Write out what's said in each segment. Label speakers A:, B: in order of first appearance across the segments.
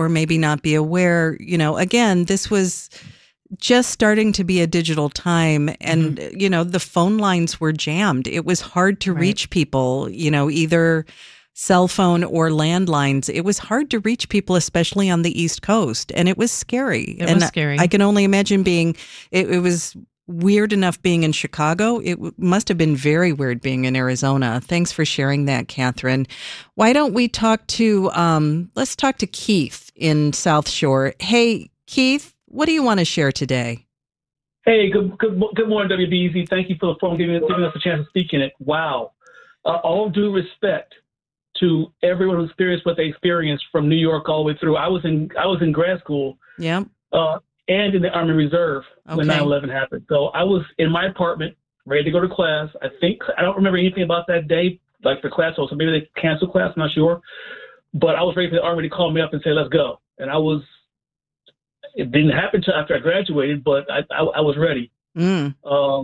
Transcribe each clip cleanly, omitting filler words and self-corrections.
A: or maybe not be aware, again, this was just starting to be a digital time, and the phone lines were jammed. It was hard to reach people, either cell phone or landlines. It was hard to reach people, especially on the East Coast, and it was scary.
B: It was scary.
A: I can only imagine it was weird enough being in Chicago. It must have been very weird being in Arizona. Thanks for sharing that, Catherine. Why don't we talk to let's talk to Keith in South Shore. Hey, Keith, what do you want to share today?
C: Hey, good morning, WBEZ. Thank you for the phone, giving us a chance to speak in it. Wow. All due respect to everyone who experienced what they experienced from New York all the way through. I was in grad school.
A: Yeah.
C: And in the Army Reserve when 9/11 happened. So I was in my apartment, ready to go to class. I don't remember anything about that day, like for class, so maybe they canceled class, I'm not sure. But I was ready for the Army to call me up and say, let's go. And it didn't happen until after I graduated, but I was ready.
A: Mm.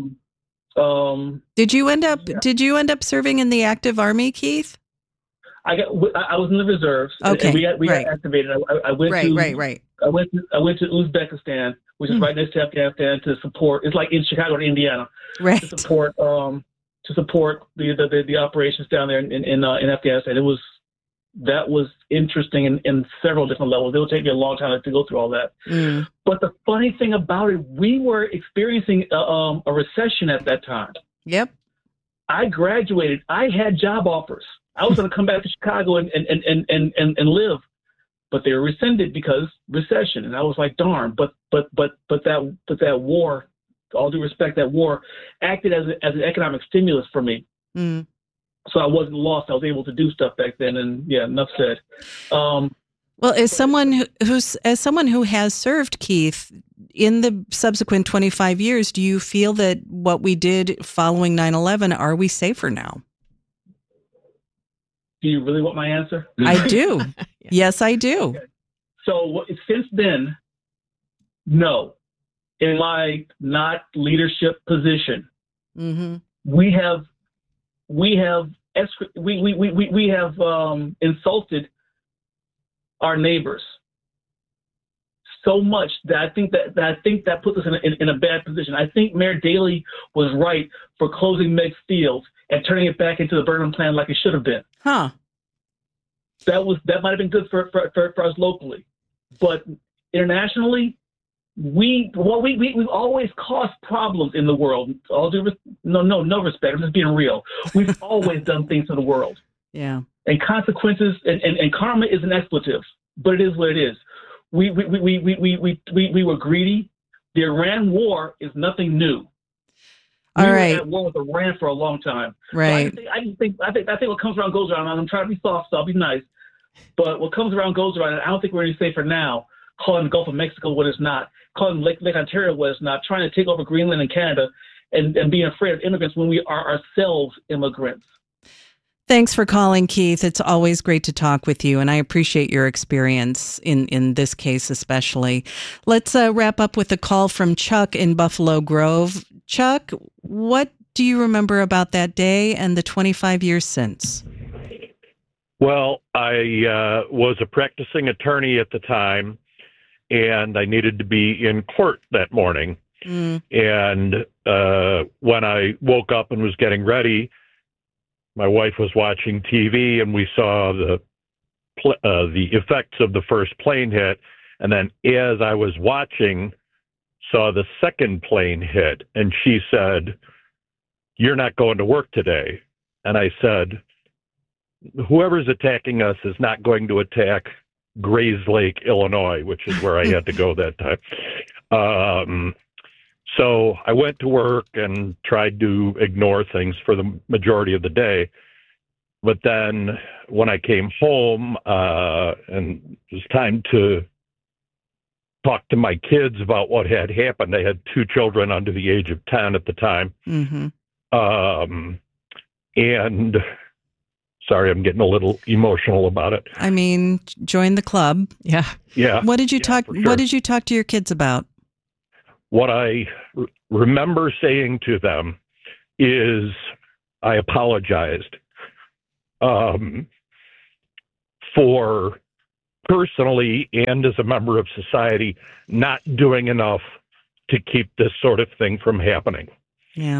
A: Did you end up serving in the active Army, Keith?
C: I was in the reserves.
A: Okay.
C: And we got activated. I went I went to Uzbekistan, which is right next to Afghanistan, to support. It's like in Chicago and Indiana,
A: right?
C: To support the operations down there in Afghanistan. That was interesting in several different levels. It will take me a long time to go through all that. Mm. But the funny thing about it, we were experiencing a recession at that time.
A: Yep.
C: I graduated. I had job offers. I was going to come back to Chicago and live, but they were rescinded because recession. And I was like, darn. But that war, all due respect, that war acted as an economic stimulus for me. Mm. So I wasn't lost. I was able to do stuff back then. And yeah, enough said.
A: Well, as someone who has served, Keith, in the subsequent 25 years, do you feel that what we did following 9/11, are we safer now?
C: Do you really want my answer?
A: I do. Yes, I do.
C: Okay. So since then, no. In my not leadership position, we have insulted our neighbors so much that I think that puts us in a bad position. I think Mayor Daley was right for closing Meigs Field and turning it back into the Burnham plan like it should have been.
A: Huh.
C: That might have been good for us locally, but internationally, we've always caused problems in the world. No respect. I'm just being real. We've always done things to the world.
A: Yeah.
C: And consequences and karma is an expletive, but it is what it is. We were greedy. The Iran war is nothing new. We were at war with Iran for a long time.
A: Right.
C: So I think what comes around goes around. I'm trying to be soft, so I'll be nice. But what comes around goes around. And I don't think we're any safer now, calling the Gulf of Mexico what it's not, calling Lake Ontario what it's not, trying to take over Greenland and Canada, and being afraid of immigrants when we are ourselves immigrants.
A: Thanks for calling, Keith. It's always great to talk with you, and I appreciate your experience in this case especially. Let's wrap up with a call from Chuck in Buffalo Grove. Chuck, what do you remember about that day and the 25 years since?
D: Well, I was a practicing attorney at the time, and I needed to be in court that morning. Mm. And when I woke up and was getting ready, my wife was watching TV, and we saw the effects of the first plane hit. And then as I was watching, saw the second plane hit, and she said, "You're not going to work today." And I said, "Whoever's attacking us is not going to attack Grayslake, Illinois," which is where I had to go that time. So I went to work and tried to ignore things for the majority of the day. But then when I came home and it was time to talk to my kids about what had happened, I had two children under the age of 10 at the time. Mm-hmm. And sorry, I'm getting a little emotional about it.
A: I mean, join the club.
B: Yeah.
D: Yeah.
A: What did you talk? Sure. What did you talk to your kids about?
D: What I remember saying to them is, I apologized for personally and as a member of society, not doing enough to keep this sort of thing from happening.
A: Yeah.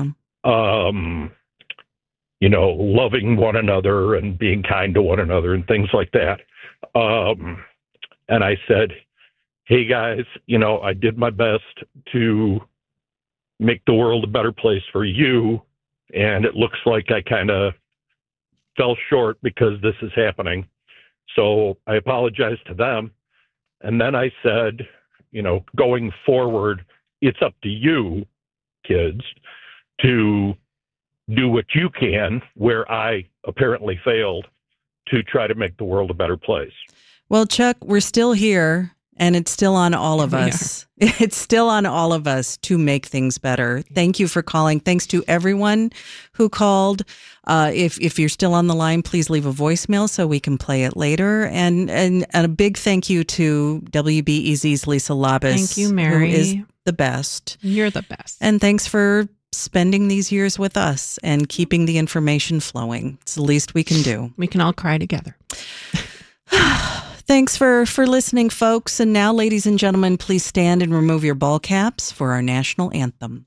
D: Loving one another and being kind to one another and things like that. And I said, hey guys, I did my best to make the world a better place for you. And it looks like I kind of fell short because this is happening. So I apologized to them. And then I said, going forward, it's up to you, kids, to do what you can where I apparently failed to try to make the world a better place.
A: Well, Chuck, we're still here, and it's still on all of us. It's still on all of us to make things better. Thank you for calling. Thanks to everyone who called. If you're still on the line, please leave a voicemail so we can play it later. And a big thank you to WBEZ's Lisa Labus.
B: Thank you, Mary.
A: Who is the best.
B: You're the best.
A: And thanks for spending these years with us and keeping the information flowing. It's the least we can do.
B: We can all cry together.
A: Thanks for listening, folks. And now, ladies and gentlemen, please stand and remove your ball caps for our national anthem.